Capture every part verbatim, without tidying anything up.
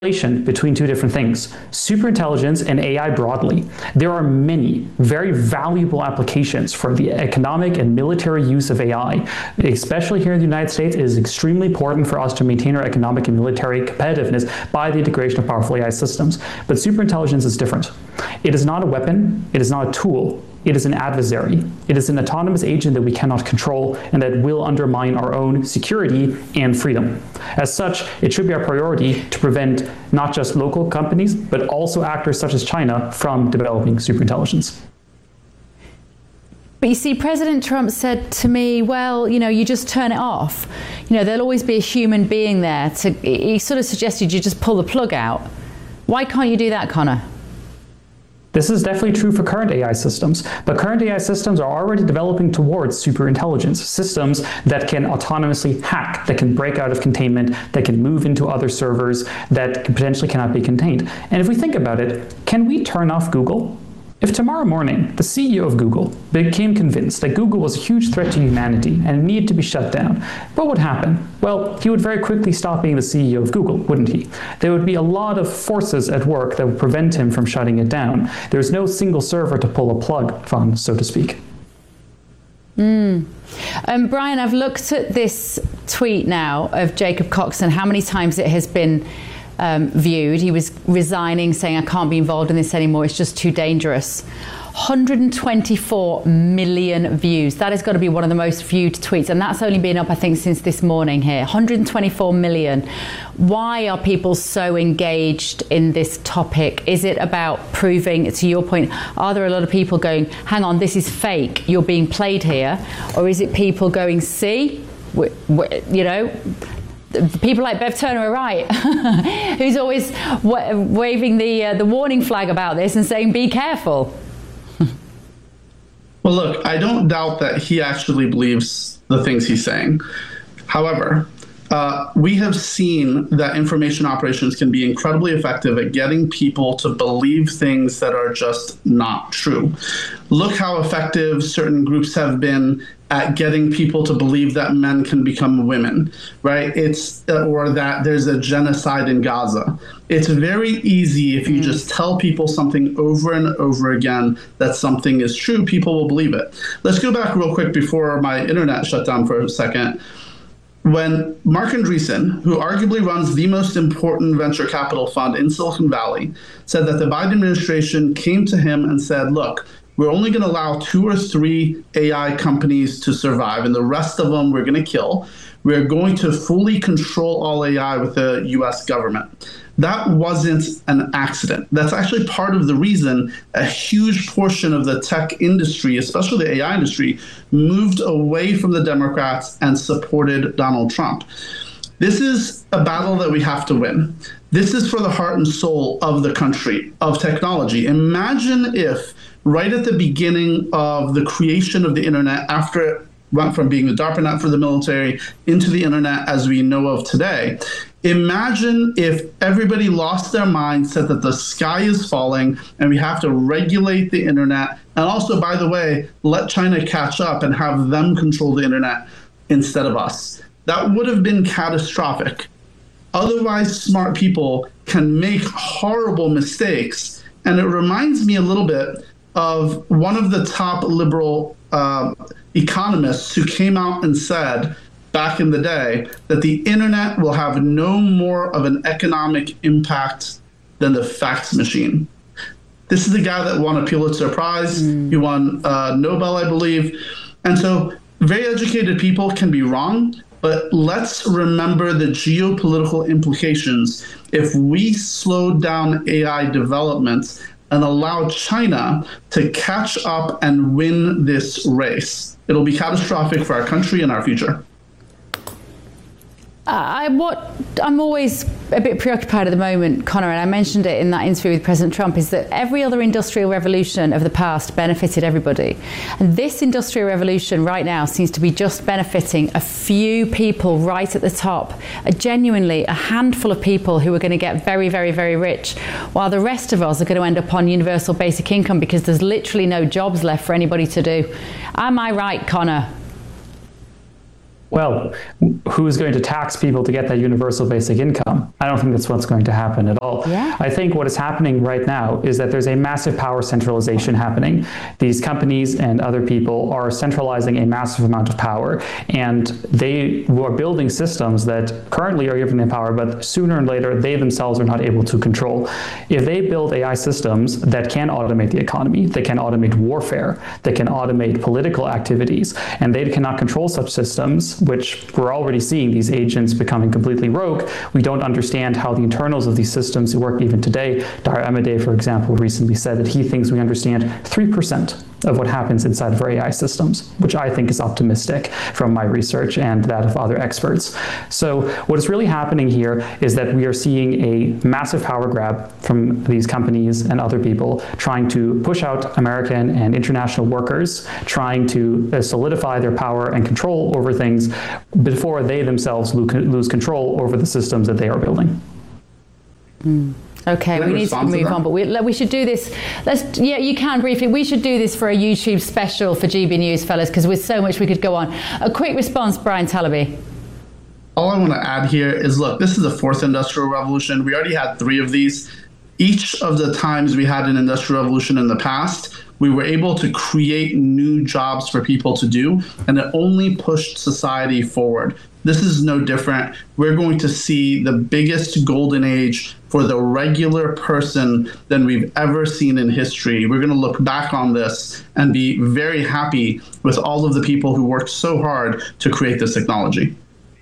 between two different things, superintelligence and A I broadly. There are many very valuable applications for the economic and military use of A I. Especially here in the United States, it is extremely important for us to maintain our economic and military competitiveness by the integration of powerful A I systems. But superintelligence is different. It is not a weapon, it is not a tool. It is an adversary. It is an autonomous agent that we cannot control and that will undermine our own security and freedom. As such, it should be our priority to prevent not just local companies, but also actors such as China from developing superintelligence. But you see, President Trump said to me, well, you know, you just turn it off. You know, there'll always be a human being there. To, he sort of suggested you just pull the plug out. Why can't you do that, Connor? This is definitely true for current A I systems, but current A I systems are already developing towards superintelligence, systems that can autonomously hack, that can break out of containment, that can move into other servers, that potentially cannot be contained. And if we think about it, can we turn off Google? If tomorrow morning the C E O of Google became convinced that Google was a huge threat to humanity and needed to be shut down, what would happen? Well, he would very quickly stop being the C E O of Google, wouldn't he? There would be a lot of forces at work that would prevent him from shutting it down. There's no single server to pull a plug from, so to speak. Mm. Um, Brian, I've looked at this tweet now of Jacob Coxon, how many times it has been Um, viewed. He was resigning, saying, I can't be involved in this anymore, it's just too dangerous. one hundred twenty-four million views. That has got to be one of the most viewed tweets, and that's only been up, I think, since this morning here. one hundred twenty-four million. Why are people so engaged in this topic? Is it about proving, to your point, are there a lot of people going, hang on, this is fake, you're being played here? Or is it people going, see, w- w- you know, people like Bev Turner are right, who's always wa- waving the uh, the warning flag about this and saying, be careful. Well, look, I don't doubt that he actually believes the things he's saying. However, uh, we have seen that information operations can be incredibly effective at getting people to believe things that are just not true. Look how effective certain groups have been at getting people to believe that men can become women, right? It's or that there's a genocide in Gaza. It's very easy if you just tell people something over and over again that something is true, people will believe it. Let's go back real quick before my internet shut down for a second. When Marc Andreessen, who arguably runs the most important venture capital fund in Silicon Valley, said that the Biden administration came to him and said, look, we're only going to allow two or three A I companies to survive, and the rest of them we're going to kill. We're going to fully control all A I with the U S government. That wasn't an accident. That's actually part of the reason a huge portion of the tech industry, especially the A I industry, moved away from the Democrats and supported Donald Trump. This is a battle that we have to win. This is for the heart and soul of the country, of technology. Imagine if right at the beginning of the creation of the internet, after it went from being the DARPANET for the military into the internet as we know of today, imagine if everybody lost their mind, said that the sky is falling and we have to regulate the internet. And also, by the way, let China catch up and have them control the internet instead of us. That would have been catastrophic. Otherwise, smart people can make horrible mistakes. And it reminds me a little bit of one of the top liberal uh, economists who came out and said back in the day that the internet will have no more of an economic impact than the fax machine. This is the guy that won a Pulitzer Prize. Mm. He won uh, Nobel, I believe. And so very educated people can be wrong, but let's remember the geopolitical implications if we slow down A I development and allow China to catch up and win this race. It'll be catastrophic for our country and our future. I, what I'm always a bit preoccupied at the moment, Connor, and I mentioned it in that interview with President Trump, is that every other industrial revolution of the past benefited everybody. And this industrial revolution right now seems to be just benefiting a few people right at the top, a genuinely a handful of people who are going to get very, very, very rich, while the rest of us are going to end up on universal basic income because there's literally no jobs left for anybody to do. Am I right, Connor? Well, who's going to tax people to get that universal basic income? I don't think that's what's going to happen at all. Yeah. I think what is happening right now is that there's a massive power centralization happening. These companies and other people are centralizing a massive amount of power, and they are building systems that currently are giving them power, but sooner or later they themselves are not able to control. If they build A I systems that can automate the economy, that can automate warfare, that can automate political activities, and they cannot control such systems, which we're already seeing these agents becoming completely rogue. We don't understand how the internals of these systems work even today. Dara Amadei, for example, recently said that he thinks we understand three percent of what happens inside of our A I systems, which I think is optimistic from my research and that of other experts. So what is really happening here is that we are seeing a massive power grab from these companies and other people trying to push out American and international workers, trying to uh, solidify their power and control over things before they themselves lo- lose control over the systems that they are building. Mm. Okay, we need to move on, but we, we should do this. Let's, yeah, you can briefly. We should do this for a YouTube special for G B News, fellas, because with so much we could go on. A quick response, Brian Talaby. All I want to add here is, look, this is the fourth industrial revolution. We already had three of these. Each of the times we had an industrial revolution in the past, we were able to create new jobs for people to do, and it only pushed society forward. This is no different. We're going to see the biggest golden age for the regular person than we've ever seen in history. We're going to look back on this and be very happy with all of the people who worked so hard to create this technology.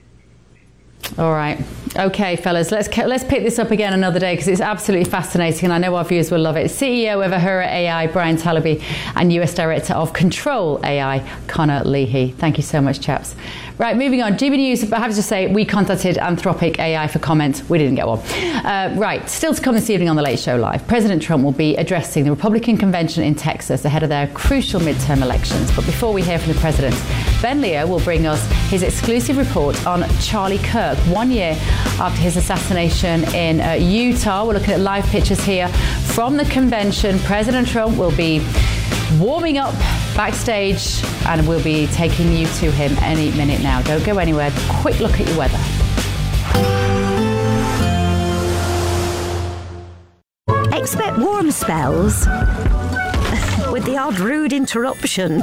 All right. Okay, fellas, let's let's pick this up again another day because it's absolutely fascinating and I know our viewers will love it. C E O of Ahura A I, Brian Talaby, and U S Director of Control A I, Connor Leahy. Thank you so much, chaps. Right, moving on. G B News, I have to say, we contacted Anthropic A I for comment. We didn't get one. Uh, right, still to come this evening on The Late Show Live. President Trump will be addressing the Republican convention in Texas ahead of their crucial midterm elections. But before we hear from the president, Ben Leo will bring us his exclusive report on Charlie Kirk, one year after his assassination in uh, Utah. We're looking at live pictures here from the convention. President Trump will be warming up backstage and we'll be taking you to him any minute now. Don't go anywhere. Quick look at your weather. Expect warm spells with the odd rude interruption.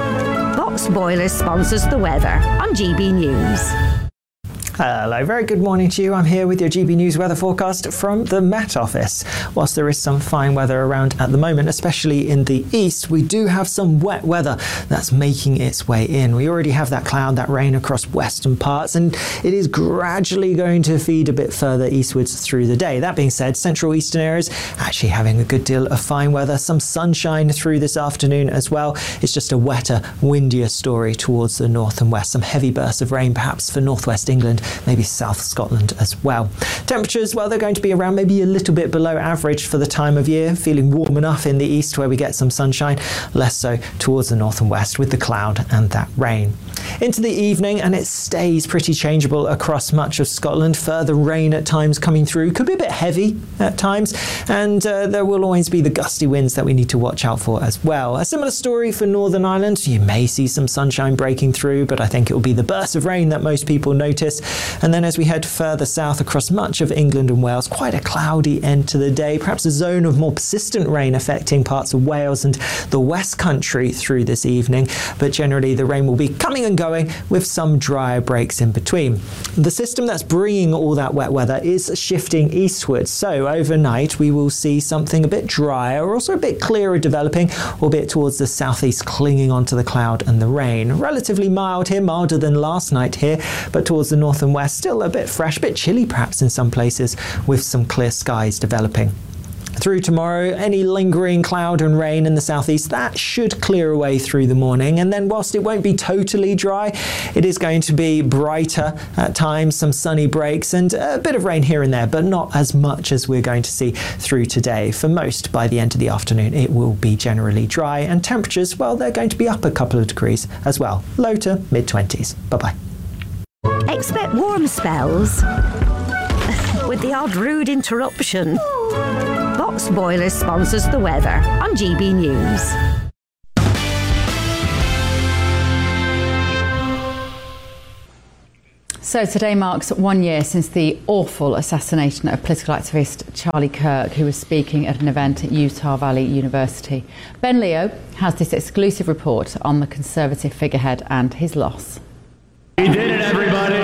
Box Boilers sponsors the weather on G B News. Hello, very good morning to you. I'm here with your G B News weather forecast from the Met Office. Whilst there is some fine weather around at the moment, especially in the east, we do have some wet weather that's making its way in. We already have that cloud, that rain across western parts, and it is gradually going to feed a bit further eastwards through the day. That being said, central eastern areas actually having a good deal of fine weather, some sunshine through this afternoon as well. It's just a wetter, windier story towards the north and west. Some heavy bursts of rain perhaps for northwest England, maybe South Scotland as well. Temperatures, well, they're going to be around maybe a little bit below average for the time of year, feeling warm enough in the east where we get some sunshine, less so towards the north and west with the cloud and that rain. Into the evening, and it stays pretty changeable across much of Scotland. Further rain at times coming through, could be a bit heavy at times, and uh, there will always be the gusty winds that we need to watch out for as well. A similar story for Northern Ireland. You may see some sunshine breaking through, but I think it will be the bursts of rain that most people notice. And then as we head further south across much of England and Wales, quite a cloudy end to the day, perhaps a zone of more persistent rain affecting parts of Wales and the West Country through this evening, but generally the rain will be coming and going with some drier breaks in between. The system that's bringing all that wet weather is shifting eastwards, so overnight we will see something a bit drier, also a bit clearer developing, albeit towards the southeast, clinging onto the cloud and the rain. Relatively mild here, milder than last night here, but towards the north and west still a bit fresh, a bit chilly perhaps in some places, with some clear skies developing. Through tomorrow, any lingering cloud and rain in the southeast, that should clear away through the morning. And then whilst it won't be totally dry, it is going to be brighter at times, some sunny breaks and a bit of rain here and there, but not as much as we're going to see through today. For most, by the end of the afternoon, it will be generally dry, and temperatures, well, they're going to be up a couple of degrees as well, low to mid twenties. Bye-bye. Expect warm spells with the odd rude interruption. Box Boilers sponsors the weather on G B News. So today marks one year since the awful assassination of political activist Charlie Kirk, who was speaking at an event at Utah Valley University. Ben Leo has this exclusive report on the Conservative figurehead and his loss. We did it, everybody.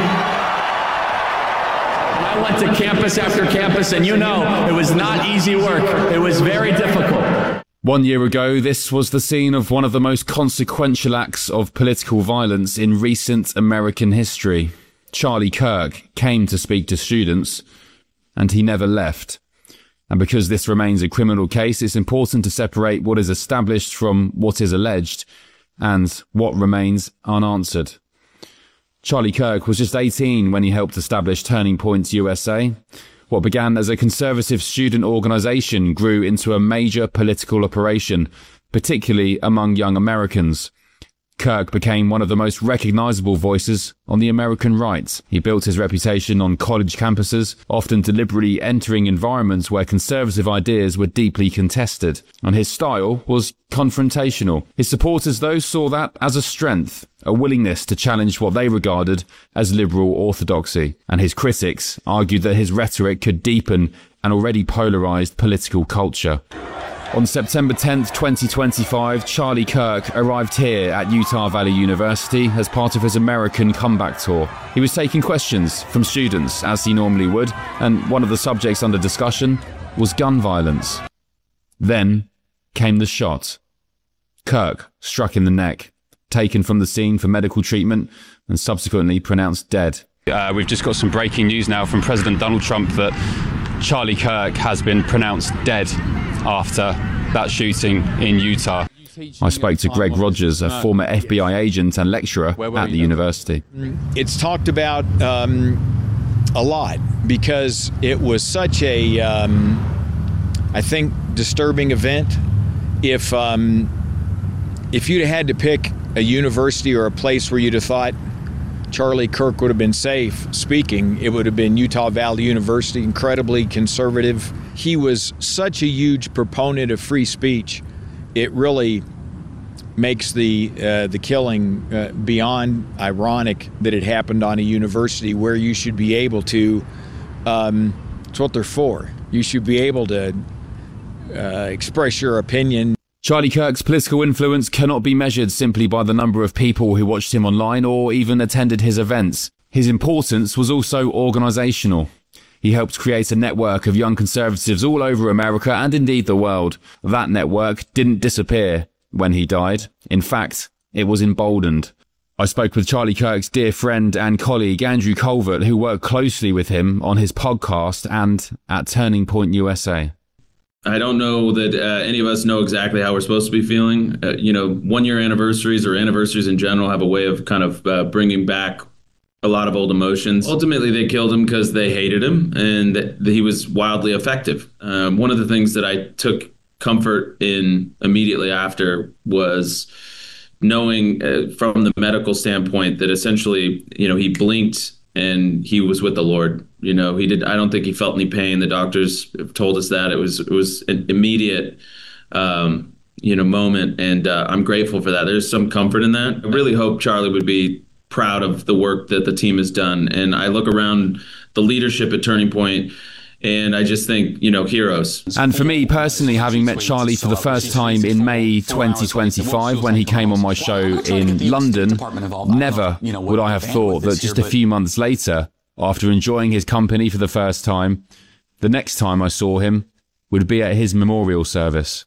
I went to campus after campus, and you know, it was not easy work. It was very difficult. One year ago, this was the scene of one of the most consequential acts of political violence in recent American history. Charlie Kirk came to speak to students, and he never left. And because this remains a criminal case, it's important to separate what is established from what is alleged and what remains unanswered. Charlie Kirk was just eighteen when he helped establish Turning Point U S A. What began as a conservative student organisation grew into a major political operation, particularly among young Americans. Kirk became one of the most recognisable voices on the American right. He built his reputation on college campuses, often deliberately entering environments where conservative ideas were deeply contested. And his style was confrontational. His supporters, though, saw that as a strength, a willingness to challenge what they regarded as liberal orthodoxy. And his critics argued that his rhetoric could deepen an already polarised political culture. On September tenth, twenty twenty-five, Charlie Kirk arrived here at Utah Valley University as part of his American comeback tour. He was taking questions from students, as he normally would, and one of the subjects under discussion was gun violence. Then came the shot. Kirk struck in the neck, taken from the scene for medical treatment, and subsequently pronounced dead. Uh, we've just got some breaking news now from President Donald Trump that Charlie Kirk has been pronounced dead after that shooting in Utah. I spoke to Greg Rogers, a former F B I agent and lecturer at the university. It's talked about um, a lot because it was such a, um, I think, disturbing event. If um, if you'd had to pick a university or a place where you'd have thought Charlie Kirk would have been safe speaking, it would have been Utah Valley University, incredibly conservative. He was such a huge proponent of free speech. It really makes the uh, the killing uh, beyond ironic that it happened on a university where you should be able to, um, it's what they're for. You should be able to uh, express your opinion. Charlie Kirk's political influence cannot be measured simply by the number of people who watched him online or even attended his events. His importance was also organisational. He helped create a network of young conservatives all over America and indeed the world. That network didn't disappear when he died. In fact, it was emboldened. I spoke with Charlie Kirk's dear friend and colleague Andrew Colvert, who worked closely with him on his podcast and at Turning Point U S A. I don't know that uh, any of us know exactly how we're supposed to be feeling. Uh, you know, one-year anniversaries or anniversaries in general have a way of kind of uh, bringing back a lot of old emotions. Ultimately, they killed him because they hated him and that he was wildly effective. Um, one of the things that I took comfort in immediately after was knowing uh, from the medical standpoint that essentially, you know, he blinked and he was with the Lord. You know, he did. I don't think he felt any pain. The doctors told us that it was it was an immediate, um, you know, moment, and uh, I'm grateful for that. There's some comfort in that. I really hope Charlie would be proud of the work that the team has done. And I look around the leadership at Turning Point, and I just think, you know, heroes. And for me personally, having met Charlie for the first time in May twenty twenty-five when he came on my show in London, never would I have thought that just a few months later, after enjoying his company for the first time, the next time I saw him would be at his memorial service.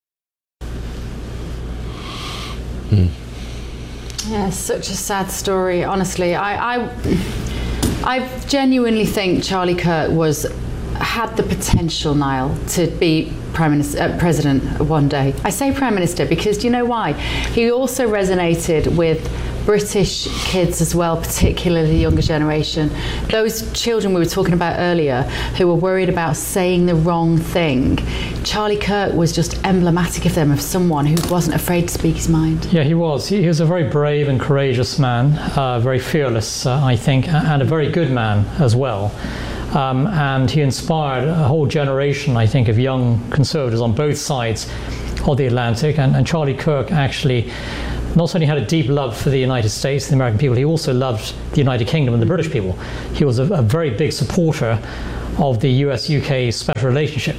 Hmm. Yeah, such a sad story, honestly. I, I, I genuinely think Charlie Kirk was had the potential, Niall, to be Prime Minister, uh, President one day. I say Prime Minister because do you know why? He also resonated with British kids as well, particularly the younger generation. Those children we were talking about earlier who were worried about saying the wrong thing. Charlie Kirk was just emblematic of them, of someone who wasn't afraid to speak his mind. Yeah, he was. He, he was a very brave and courageous man, uh, very fearless, uh, I think, and a very good man as well. Um, and he inspired a whole generation, I think, of young conservatives on both sides of the Atlantic. And, and Charlie Kirk actually not only had a deep love for the United States, the American people, he also loved the United Kingdom and the British people. He was a, a very big supporter of the U S U K special relationship.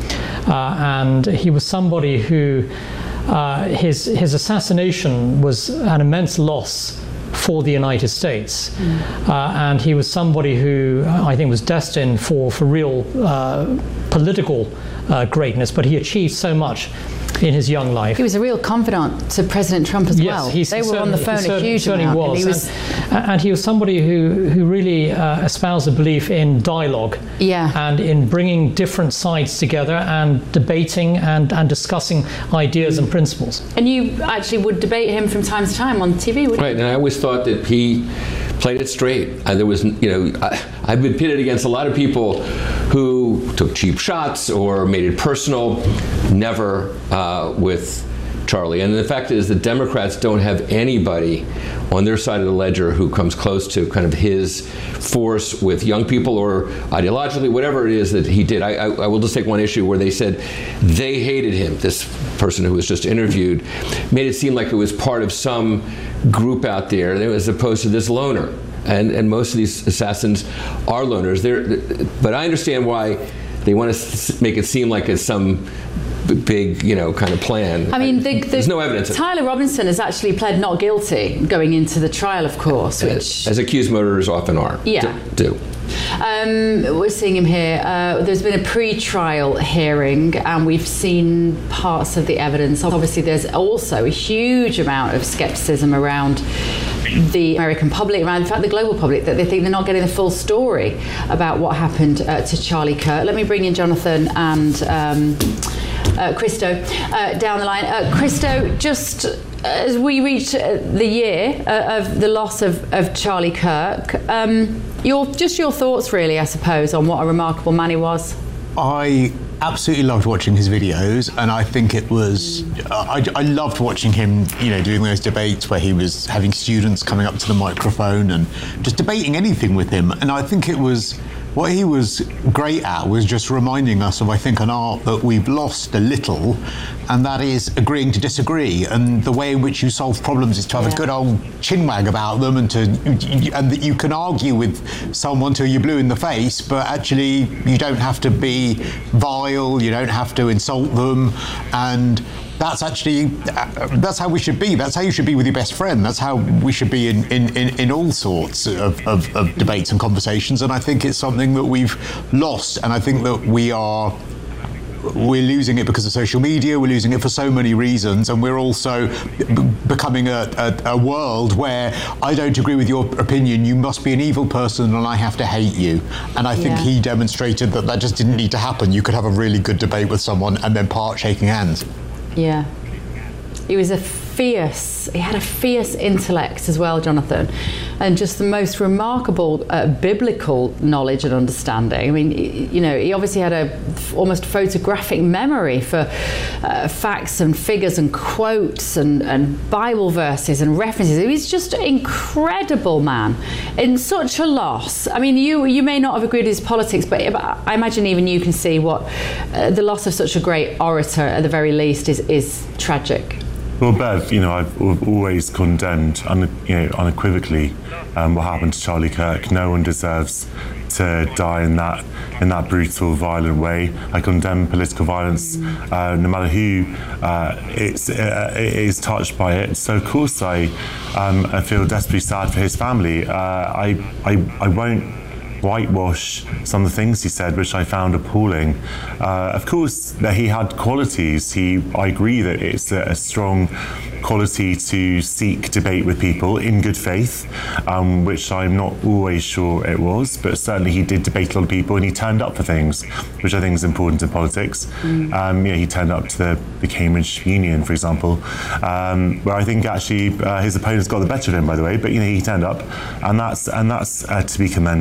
Uh, and he was somebody who, uh, his, his assassination was an immense loss for the United States. Mm. Uh, and he was somebody who I think was destined for, for real uh, political uh, greatness, but he achieved so much in his young life. He was a real confidant to President Trump as yes, well. He's, they he were on the phone a huge amount. Was. And, he was, and, and he was somebody who, who really uh, espoused a belief in dialogue yeah. and in bringing different sides together and debating and, and discussing ideas mm. and principles. And you actually would debate him from time to time on T V, wouldn't right, you? And I always thought that he played it straight. And there was, you know, I, I've been pitted against a lot of people who took cheap shots or made it personal, never uh, with Charlie. And the fact is the Democrats don't have anybody on their side of the ledger who comes close to kind of his force with young people or ideologically, whatever it is that he did. I, I, I will just take one issue where they said they hated him. This person who was just interviewed made it seem like it was part of some group out there as opposed to this loner. And, and most of these assassins are loners. They're, but I understand why they want to make it seem like it's some big, you know, kind of plan. I mean, the, the, there's no evidence. Tyler Robinson has actually pled not guilty going into the trial, of course, which as, as accused murderers often are. Yeah. Do. Um, we're seeing him here. Uh, there's been a pre-trial hearing, and we've seen parts of the evidence. Obviously, there's also a huge amount of skepticism around the American public, around in fact the global public, that they think they're not getting the full story about what happened uh, to Charlie Kirk. Let me bring in Jonathan and um, uh, Christo uh, down the line. Uh, Christo, just as we reach uh, the year uh, of the loss of, of Charlie Kirk, um, your just your thoughts really, I suppose, on what a remarkable man he was. I absolutely loved watching his videos, and I think it was I, I loved watching him, you know, doing those debates where he was having students coming up to the microphone and just debating anything with him. And I think it was what he was great at was just reminding us of, I think, an art that we've lost a little, and that is agreeing to disagree. And the way in which you solve problems is to have yeah. a good old chinwag about them, and to and that you can argue with someone till you're blue in the face, but actually you don't have to be vile, you don't have to insult them, and that's actually, that's how we should be. That's how you should be with your best friend. That's how we should be in, in, in, in all sorts of, of, of debates and conversations. And I think it's something that we've lost. And I think that we are, we're losing it because of social media. We're losing it for so many reasons. And we're also b- becoming a, a, a world where I don't agree with your opinion. You must be an evil person and I have to hate you. And I think yeah. he demonstrated that that just didn't need to happen. You could have a really good debate with someone and then part shaking hands. Yeah, he was a fierce, he had a fierce intellect as well, Jonathan, and just the most remarkable uh, biblical knowledge and understanding. I mean, you know, he obviously had a f- almost photographic memory for uh, facts and figures and quotes and, and Bible verses and references. He was just an incredible man, in such a loss. I mean, you you may not have agreed with his politics, but I imagine even you can see what uh, the loss of such a great orator, at the very least, is, is tragic. Well, Bev, you know, I've always condemned, un, you know, unequivocally, um, what happened to Charlie Kirk. No one deserves to die in that in that brutal, violent way. I condemn political violence, uh, no matter who uh, it's, uh, is touched by it. So, of course, I um, I feel desperately sad for his family. Uh, I, I I won't whitewash some of the things he said, which I found appalling. Uh, of course, that he had qualities. He, I agree that it's a, a strong quality to seek debate with people in good faith, um, which I'm not always sure it was, but certainly he did debate a lot of people and he turned up for things, which I think is important in politics. Mm. Um, yeah, he turned up to the, the Cambridge Union, for example, um, where I think actually uh, his opponents got the better of him, by the way, but you know, he turned up, and that's and that's uh, to be commended.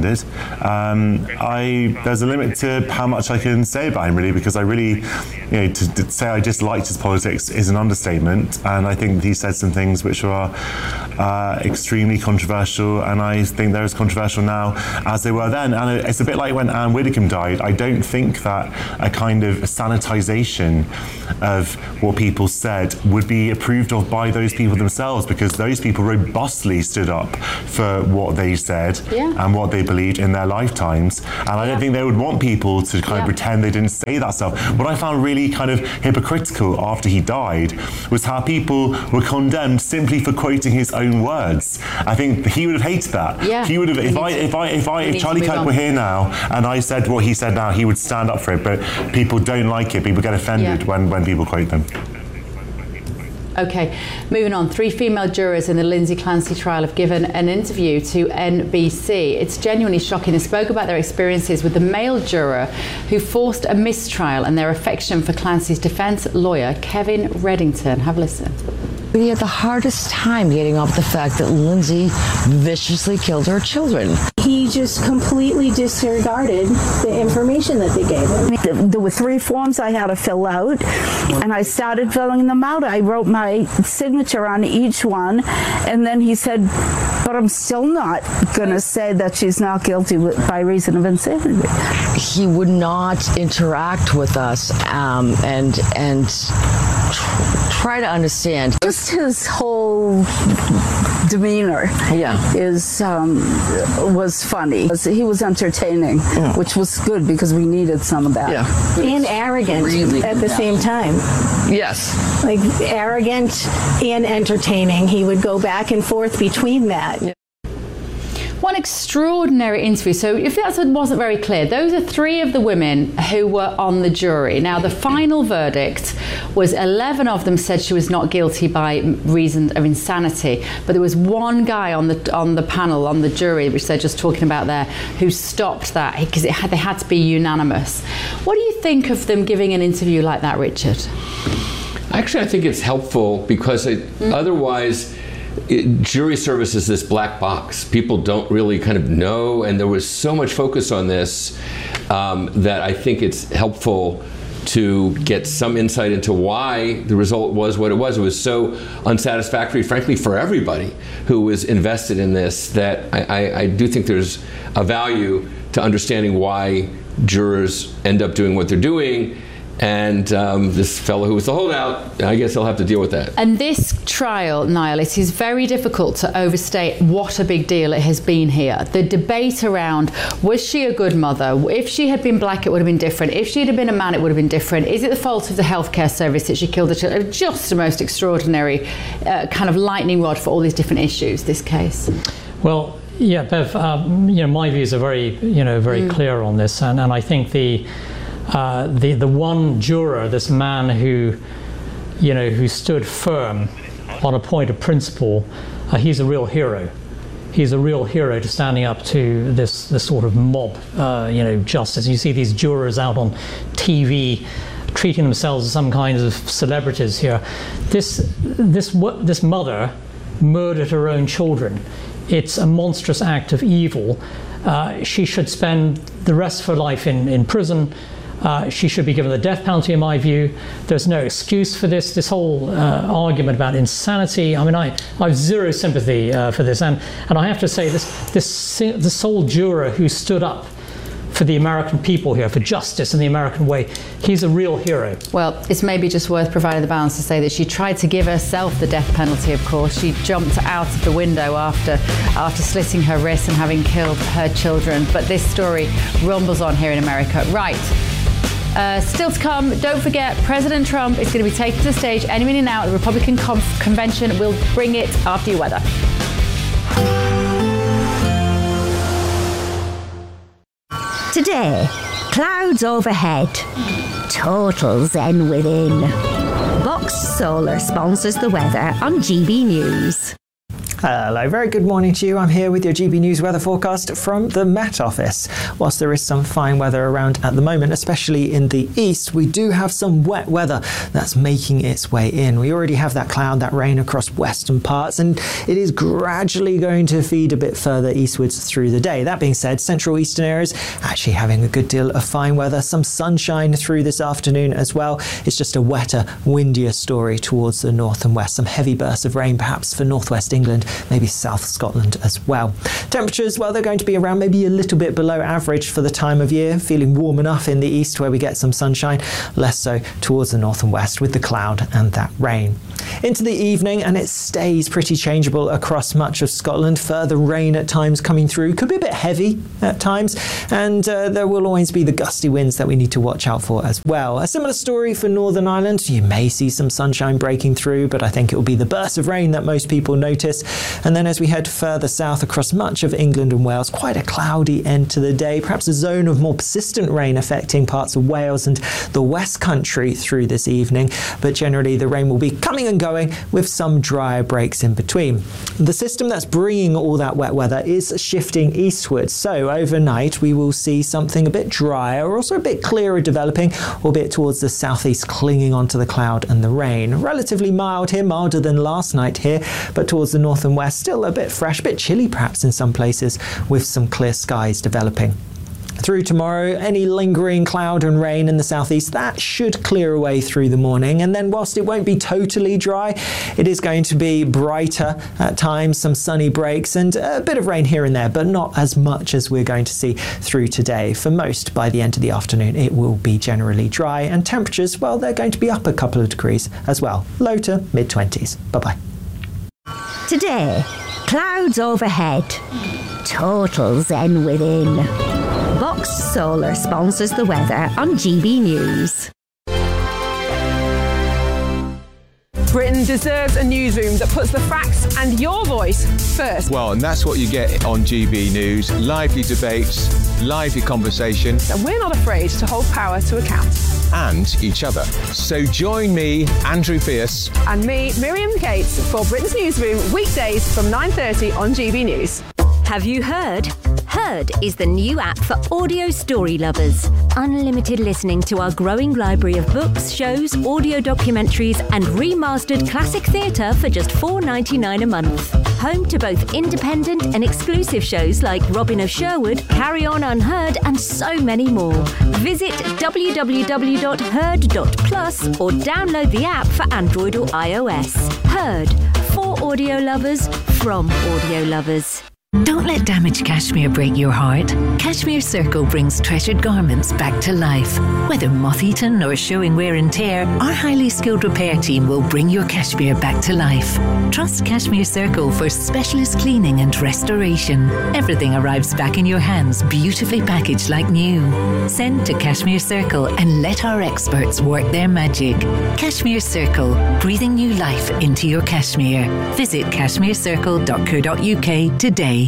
um, I there's a limit to how much I can say about him, really, because I really, you know, to, to say I disliked his politics is an understatement, and I think he said some things which are uh, extremely controversial, and I think they're as controversial now as they were then. And it's a bit like when Anne Widdecombe died. I don't think that a kind of sanitization of what people said would be approved of by those people themselves, because those people robustly stood up for what they said yeah. and what they believed in their lifetimes. And I don't think they would want people to kind yeah. of pretend they didn't say that stuff. What I found really kind of hypocritical after he died was how people were condemned simply for quoting his own words. I think he would have hated that. Yeah. He would have, if I, if I, if I, if Charlie Kirk were here now and I said what he said now, he would stand up for it. But people don't like it. People get offended yeah. when, when people quote them. Okay, moving on. Three female jurors in the Lindsay Clancy trial have given an interview to N B C. It's genuinely shocking. They spoke about their experiences with the male juror who forced a mistrial and their affection for Clancy's defence lawyer, Kevin Reddington. Have a listen. We had the hardest time getting off the fact that Lindsay viciously killed her children. He just completely disregarded the information that they gave him. There were three forms I had to fill out, and I started filling them out. I wrote my signature on each one, and then he said, but I'm still not going to say that she's not guilty by reason of insanity. He would not interact with us um, and and try to understand. Just his whole demeanor yeah. is um, was funny. He was entertaining, yeah. which was good because we needed some of that. Yeah. And arrogant really at the same time. Yes. Like arrogant and entertaining. He would go back and forth between that. Yeah. One extraordinary interview. So if that wasn't very clear, those are three of the women who were on the jury. Now, the final verdict was eleven of them said she was not guilty by reason of insanity. But there was one guy on the on the panel, on the jury, which they're just talking about there, who stopped that because it had, they had to be unanimous. What do you think of them giving an interview like that, Richard? Actually, I think it's helpful because it, mm. otherwise... It, jury service is this black box. People don't really kind of know, and there was so much focus on this um, that I think it's helpful to get some insight into why the result was what it was. It was so unsatisfactory, frankly, for everybody who was invested in this, that I, I, I do think there's a value to understanding why jurors end up doing what they're doing. And um, this fellow who was the holdout, I guess he'll have to deal with that. And this trial, Niall, it is very difficult to overstate what a big deal it has been here. The debate around, was she a good mother? If she had been black, it would have been different. If she had been a man, it would have been different. Is it the fault of the healthcare service that she killed the children? Just the most extraordinary uh, kind of lightning rod for all these different issues, this case. Well, yeah, Bev, um, you know, my views are very, you know, very mm. clear on this. And, and I think the... Uh, the the one juror, this man who, you know, who stood firm on a point of principle, uh, he's a real hero. He's a real hero to standing up to this this sort of mob, uh, you know, justice. You see these jurors out on T V, treating themselves as some kinds of celebrities here. This this this mother murdered her own children. It's a monstrous act of evil. Uh, she should spend the rest of her life in in prison. Uh, she should be given the death penalty, in my view. There's no excuse for this. This whole uh, argument about insanity. I mean, I, I have zero sympathy uh, for this, and and I have to say, this this the sole juror who stood up for the American people here, for justice in the American way, he's a real hero. Well, it's maybe just worth providing the balance to say that she tried to give herself the death penalty, of course. She jumped out of the window after after slitting her wrist and having killed her children. But this story rumbles on here in America. Right. Uh, still to come, don't forget, President Trump is going to be taken to the stage any minute now at the Republican conf- convention. We'll bring it after your weather. Today, clouds overhead, total zen within. Box Solar sponsors the weather on G B News. Hello, very good morning to you. I'm here with your G B News weather forecast from the Met Office. Whilst there is some fine weather around at the moment, especially in the east, we do have some wet weather that's making its way in. We already have that cloud, that rain across western parts, and it is gradually going to feed a bit further eastwards through the day. That being said, central eastern areas actually having a good deal of fine weather, some sunshine through this afternoon as well. It's just a wetter, windier story towards the north and west. Some heavy bursts of rain perhaps for northwest England, maybe South Scotland as well. Temperatures, well, they're going to be around maybe a little bit below average for the time of year, feeling warm enough in the east where we get some sunshine, less so towards the north and west with the cloud and that rain. Into the evening, and it stays pretty changeable across much of Scotland. Further rain at times coming through, could be a bit heavy at times, and uh, there will always be the gusty winds that we need to watch out for as well. A similar story for Northern Ireland. You may see some sunshine breaking through, but I think it will be the burst of rain that most people notice. And then as we head further south across much of England and Wales, quite a cloudy end to the day, perhaps a zone of more persistent rain affecting parts of Wales and the West Country through this evening, but generally the rain will be coming and going with some drier breaks in between. The system that's bringing all that wet weather is shifting eastwards, so overnight we will see something a bit drier, also a bit clearer developing, albeit towards the southeast, clinging onto the cloud and the rain. Relatively mild here, milder than last night here, but towards the north and west still a bit fresh, a bit chilly perhaps in some places, with some clear skies developing. Through tomorrow, any lingering cloud and rain in the southeast, that should clear away through the morning. And then whilst it won't be totally dry, it is going to be brighter at times, some sunny breaks and a bit of rain here and there, but not as much as we're going to see through today. For most, by the end of the afternoon, it will be generally dry, and temperatures, well, they're going to be up a couple of degrees as well, low to mid twenties. Bye-bye. Today, clouds overhead, total zen within. Box Solar sponsors the weather on G B News. Britain deserves a newsroom that puts the facts and your voice first. Well, and that's what you get on G B News. Lively debates, lively conversation. And we're not afraid to hold power to account. And each other. So join me, Andrew Pierce. And me, Miriam Gates, for Britain's Newsroom, weekdays from nine thirty on G B News. Have you heard? Heard is the new app for audio story lovers. Unlimited listening to our growing library of books, shows, audio documentaries and remastered classic theatre for just four dollars ninety-nine a month. Home to both independent and exclusive shows like Robin of Sherwood, Carry On Unheard and so many more. Visit w w w dot heard dot plus or download the app for Android or iOS. Heard, for audio lovers, from audio lovers. Don't let damaged cashmere break your heart. Cashmere Circle brings treasured garments back to life. Whether moth-eaten or showing wear and tear, our highly skilled repair team will bring your cashmere back to life. Trust Cashmere Circle for specialist cleaning and restoration. Everything arrives back in your hands, beautifully packaged like new. Send to Cashmere Circle and let our experts work their magic. Cashmere Circle, breathing new life into your cashmere. Visit cashmere circle dot co dot u k today.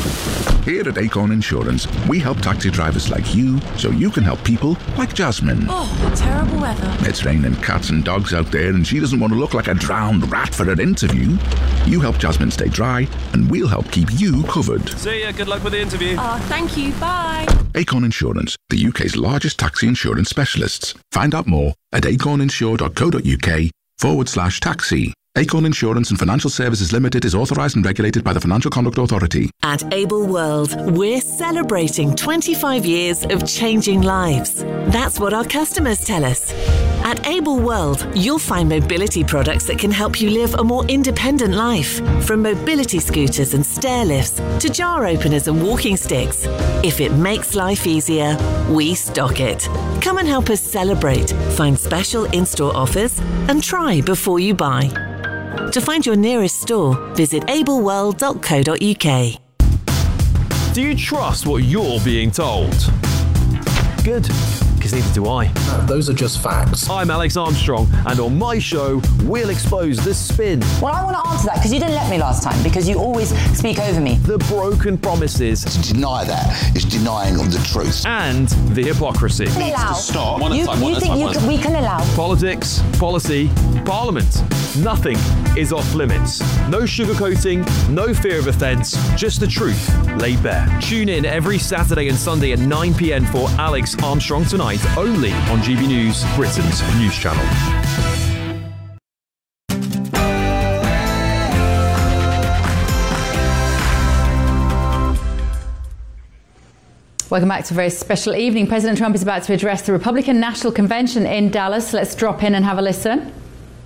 Here at Acorn Insurance, we help taxi drivers like you so you can help people like Jasmine. Oh, terrible weather. It's raining cats and dogs out there and she doesn't want to look like a drowned rat for her interview. You help Jasmine stay dry and we'll help keep you covered. See ya, good luck with the interview. Oh, thank you, bye. Acorn Insurance, the U K's largest taxi insurance specialists. Find out more at acorninsure dot co dot u k forward slash taxi. Acorn Insurance and Financial Services Limited is authorised and regulated by the Financial Conduct Authority. At Able World, we're celebrating twenty-five years of changing lives. That's what our customers tell us. At Able World, you'll find mobility products that can help you live a more independent life. From mobility scooters and stair lifts to jar openers and walking sticks. If it makes life easier, we stock it. Come and help us celebrate, find special in-store offers and try before you buy. To find your nearest store, visit able world dot co dot u k. Do you trust what you're being told? Good, because Because neither do I. Those are just facts. I'm Alex Armstrong, and on my show, we'll expose the spin. Well, I want to answer that because you didn't let me last time, because you always speak over me. The broken promises. To deny that is denying of the truth. And the hypocrisy. We can allow. Stop. You, you think you can, we can allow? Politics, policy, parliament. Nothing is off limits. No sugarcoating, no fear of offence, just the truth laid bare. Tune in every Saturday and Sunday at nine p.m. for Alex Armstrong Tonight, only on G B News, Britain's news channel. Welcome back to a very special evening. President Trump is about to address the Republican National Convention in Dallas. Let's drop in and have a listen.